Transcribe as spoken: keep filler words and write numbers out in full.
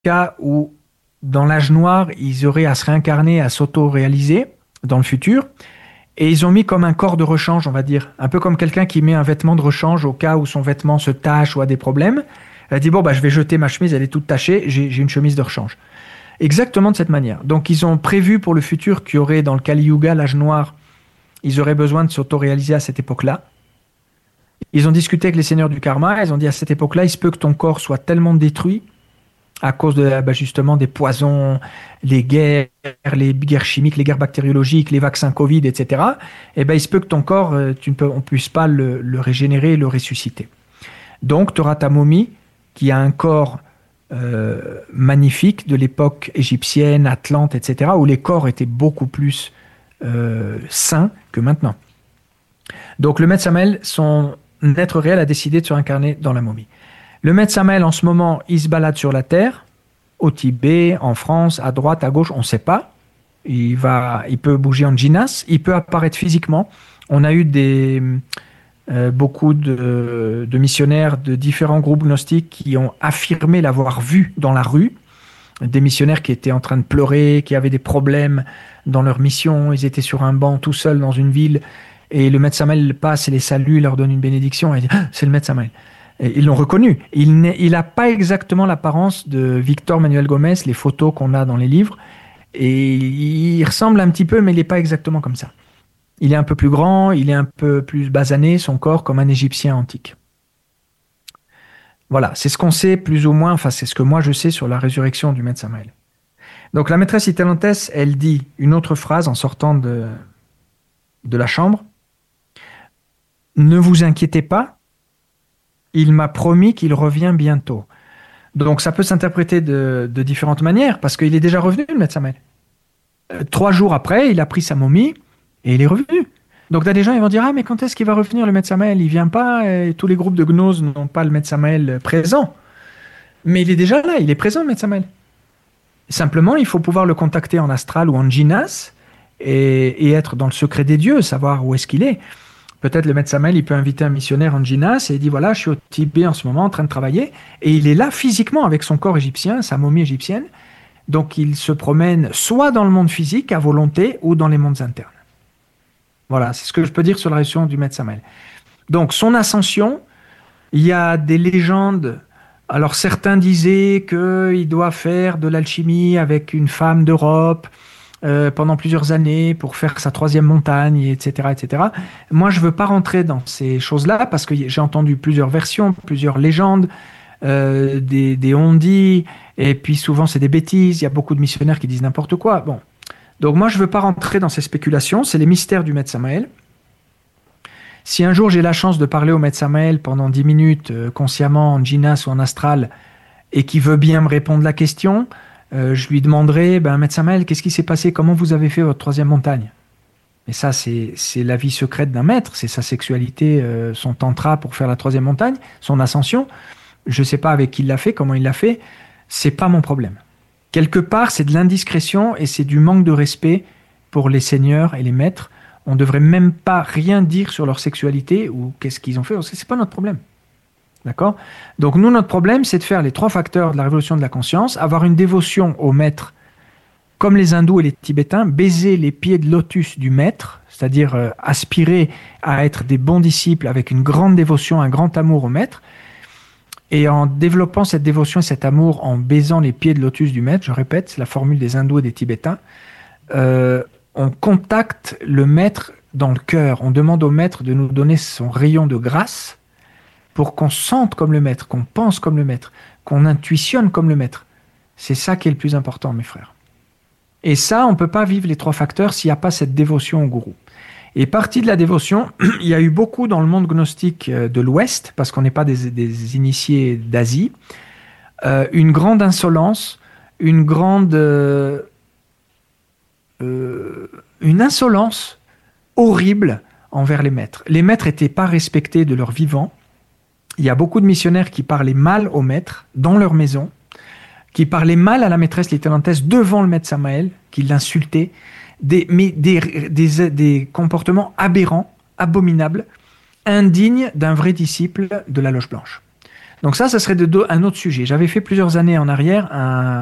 cas où, dans l'âge noir, ils auraient à se réincarner, à s'auto-réaliser dans le futur. Et ils ont mis comme un corps de rechange, on va dire. Un peu comme quelqu'un qui met un vêtement de rechange au cas où son vêtement se tache ou a des problèmes. Elle a dit, bon, bah, je vais jeter ma chemise, elle est toute tachée, j'ai, j'ai une chemise de rechange. Exactement de cette manière. Donc, ils ont prévu pour le futur qu'il y aurait, dans le Kali Yuga, l'âge noir, ils auraient besoin de s'auto-réaliser à cette époque-là. Ils ont discuté avec les seigneurs du karma, ils ont dit, à cette époque-là, il se peut que ton corps soit tellement détruit à cause de, bah, justement des poisons, les guerres, les guerres chimiques, les guerres bactériologiques, les vaccins Covid, et cetera. Et ben, il se peut que ton corps, euh, tu ne peux, on ne puisse pas le, le régénérer, le ressusciter. Donc, tu auras ta momie qui a un corps euh, magnifique de l'époque égyptienne, atlante, et cetera, où les corps étaient beaucoup plus euh, sains que maintenant. Donc, le maître Samael, son être réel, a décidé de se réincarner dans la momie. Le maître Samael, en ce moment, il se balade sur la Terre, au Tibet, en France, à droite, à gauche, on ne sait pas. Il, va, il peut bouger en djinas, il peut apparaître physiquement. On a eu des, euh, beaucoup de, de missionnaires de différents groupes gnostiques qui ont affirmé l'avoir vu dans la rue. Des missionnaires qui étaient en train de pleurer, qui avaient des problèmes dans leur mission. Ils étaient sur un banc tout seuls dans une ville. Et le maître Samael passe et les salue, leur donne une bénédiction. Et il dit, ah, c'est le maître Samael. Et ils l'ont reconnu. Il n'a pas exactement l'apparence de Victor Manuel Gomez, les photos qu'on a dans les livres. Et il ressemble un petit peu, mais il n'est pas exactement comme ça. Il est un peu plus grand, il est un peu plus basané, son corps comme un Égyptien antique. Voilà, c'est ce qu'on sait plus ou moins, enfin c'est ce que moi je sais sur la résurrection du maître Samael. Donc la maîtresse Itelantès, elle dit une autre phrase en sortant de, de la chambre. Ne vous inquiétez pas, il m'a promis qu'il revient bientôt. Donc ça peut s'interpréter de, de différentes manières, parce qu'il est déjà revenu, le maître Samael. Euh, trois jours après, il a pris sa momie et il est revenu. Donc là, des gens ils vont dire, ah mais quand est-ce qu'il va revenir le maître Samael? Il vient pas, et tous les groupes de gnoses n'ont pas le maître Samael présent. Mais il est déjà là, il est présent, le maître Samael. Simplement, il faut pouvoir le contacter en astral ou en djinas et, et être dans le secret des dieux, savoir où est-ce qu'il est. Peut-être le maître Samael, il peut inviter un missionnaire en djinas et il dit, voilà, je suis au Tibet en ce moment en train de travailler. Et il est là physiquement avec son corps égyptien, sa momie égyptienne. Donc il se promène soit dans le monde physique à volonté ou dans les mondes internes. Voilà, c'est ce que je peux dire sur la résurrection du maître Samael. Donc son ascension, il y a des légendes. Alors certains disaient qu'il doit faire de l'alchimie avec une femme d'Europe, Euh, pendant plusieurs années pour faire sa troisième montagne, et cetera, et cetera. Moi, je ne veux pas rentrer dans ces choses-là parce que j'ai entendu plusieurs versions, plusieurs légendes, euh, des, des on-dit, et puis souvent c'est des bêtises. Il y a beaucoup de missionnaires qui disent n'importe quoi. Bon. Donc moi, je ne veux pas rentrer dans ces spéculations. C'est les mystères du maître Samael. Si un jour j'ai la chance de parler au maître Samael pendant dix minutes, euh, consciemment, en djinas ou en astral, et qui veut bien me répondre la question, Euh, je lui demanderai, ben, maître Samael, qu'est-ce qui s'est passé? Comment vous avez fait votre troisième montagne? Et ça, c'est, c'est la vie secrète d'un maître, c'est sa sexualité, euh, son tantra pour faire la troisième montagne, son ascension. Je ne sais pas avec qui il l'a fait, comment il l'a fait. C'est pas mon problème. Quelque part, c'est de l'indiscrétion et c'est du manque de respect pour les seigneurs et les maîtres. On ne devrait même pas rien dire sur leur sexualité ou qu'est-ce qu'ils ont fait, parce que ce n'est pas notre problème. D'accord? Donc nous, notre problème, c'est de faire les trois facteurs de la révolution de la conscience, avoir une dévotion au maître, comme les hindous et les tibétains, baiser les pieds de lotus du maître, c'est-à-dire euh, aspirer à être des bons disciples avec une grande dévotion, un grand amour au maître, et en développant cette dévotion et cet amour, en baisant les pieds de lotus du maître, je répète, c'est la formule des hindous et des tibétains, euh, on contacte le maître dans le cœur, on demande au maître de nous donner son rayon de grâce, pour qu'on sente comme le maître, qu'on pense comme le maître, qu'on intuitionne comme le maître. C'est ça qui est le plus important, mes frères. Et ça, on ne peut pas vivre les trois facteurs s'il n'y a pas cette dévotion au gourou. Et partie de la dévotion, il y a eu beaucoup dans le monde gnostique de l'Ouest, parce qu'on n'est pas des, des initiés d'Asie, euh, une grande insolence, une grande... Euh, euh, une insolence horrible envers les maîtres. Les maîtres n'étaient pas respectés de leur vivant. Il y a beaucoup de missionnaires qui parlaient mal au maître dans leur maison, qui parlaient mal à la maîtresse Itelantès devant le maître Samael, qui l'insultaient, des, mais des, des, des comportements aberrants, abominables, indignes d'un vrai disciple de la Loge Blanche. Donc ça, ça serait de, de- un autre sujet. J'avais fait plusieurs années en arrière un,